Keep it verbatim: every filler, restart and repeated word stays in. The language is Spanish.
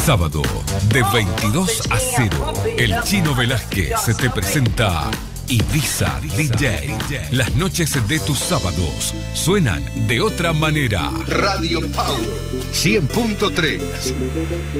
Sábado, de veintidós a cero, el Chino Velázquez te presenta Ibiza D J. Las noches de tus sábados suenan de otra manera. Radio Power cien punto tres.